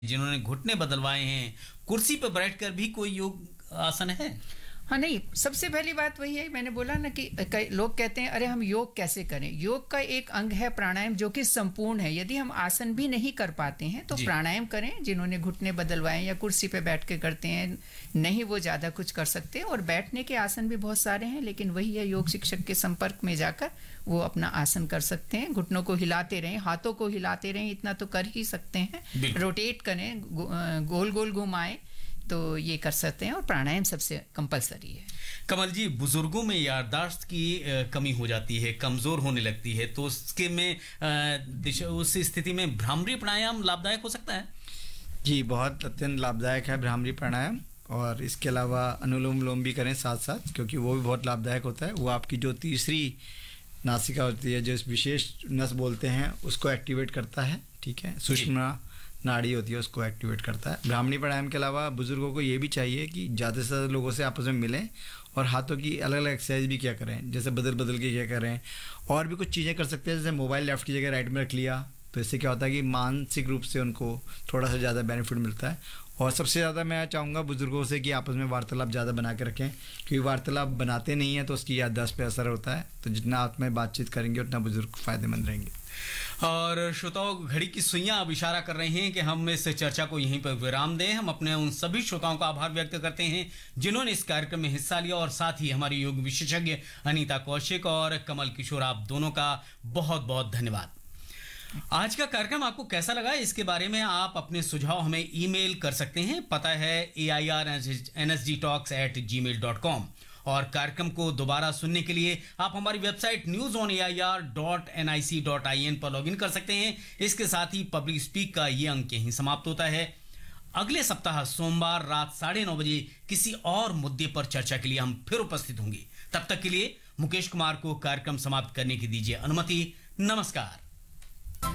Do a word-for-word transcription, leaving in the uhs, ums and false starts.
जिन्होंने घुटने बदलवाए हैं, कुर्सी पर बैठकर भी कोई योग आसन है? हाँ, नहीं, सबसे पहली बात वही है, मैंने बोला ना कि कई लोग कहते हैं अरे हम योग कैसे करें। योग का एक अंग है प्राणायाम, जो कि संपूर्ण है। यदि हम आसन भी नहीं कर पाते हैं तो प्राणायाम करें। जिन्होंने घुटने बदलवाए या कुर्सी पे बैठ के करते हैं, नहीं वो ज़्यादा कुछ कर सकते। और बैठने के आसन भी बहुत सारे हैं, लेकिन वही है, योग शिक्षक के संपर्क में जाकर वो अपना आसन कर सकते हैं। घुटनों को हिलाते रहें, हाथों को हिलाते रहें, इतना तो कर ही सकते हैं। रोटेट करें, गोल गोल घुमाएं, तो ये कर सकते हैं। और प्राणायाम सबसे कंपलसरी है। कमल जी, बुजुर्गों में याददाश्त की कमी हो जाती है, कमजोर होने लगती है, तो उसके में दिशा उस स्थिति में भ्रामरी प्राणायाम लाभदायक हो सकता है? जी, बहुत अत्यंत लाभदायक है भ्रामरी प्राणायाम। और इसके अलावा अनुलोम विलोम भी करें साथ साथ, क्योंकि वो भी बहुत लाभदायक होता है। वो आपकी जो तीसरी नासिका होती है, जो इस विशेष नस बोलते हैं, उसको एक्टिवेट करता है। ठीक है, सुषुम्ना नाड़ी होती है, उसको एक्टिवेट करता है। भ्रामरी प्राणायाम के अलावा बुजुर्गों को ये भी चाहिए कि ज़्यादा से ज़्यादा लोगों से आपस में मिलें और हाथों की अलग अलग एक्सरसाइज भी क्या करें, जैसे बदल बदल के क्या करें। और भी कुछ चीज़ें कर सकते हैं, जैसे मोबाइल लेफ्ट की जगह राइट में रख लिया, तो इससे क्या होता है कि मानसिक रूप से उनको थोड़ा सा ज़्यादा बेनिफिट मिलता है। और सबसे ज़्यादा मैं चाहूँगा बुजुर्गों से कि आपस में वार्तालाप ज़्यादा बना के रखें, क्योंकि वार्तालाप बनाते नहीं हैं तो उसकी याददाश्त पे असर होता है। तो जितना आप में बातचीत करेंगे उतना बुजुर्ग फ़ायदेमंद रहेंगे। और श्रोताओं, घड़ी की सुइयां अब इशारा कर रहे हैं कि हम इस चर्चा को यहीं पर विराम दें। हम अपने उन सभी श्रोताओं का आभार व्यक्त करते हैं जिन्होंने इस कार्यक्रम में हिस्सा लिया, और साथ ही हमारे योग विशेषज्ञ अनीता कौशिक और कमल किशोर, आप दोनों का बहुत बहुत धन्यवाद। आज का कार्यक्रम आपको कैसा लगा, इसके बारे में आप अपने सुझाव हमें ईमेल कर सकते हैं। पता है ए I R N S G talks eight ji mail dot com. और कार्यक्रम को दोबारा सुनने के लिए आप हमारी website news on A I R dot N I C dot I N पर लॉग इन कर सकते हैं। इसके साथ ही पब्लिक स्पीक का ये अंक यहीं समाप्त होता है। अगले सप्ताह सोमवार रात साढ़े नौ बजे किसी और मुद्दे पर चर्चा के लिए हम फिर उपस्थित होंगे। तब तक के लिए मुकेश कुमार को कार्यक्रम समाप्त करने की दीजिए अनुमति। नमस्कार।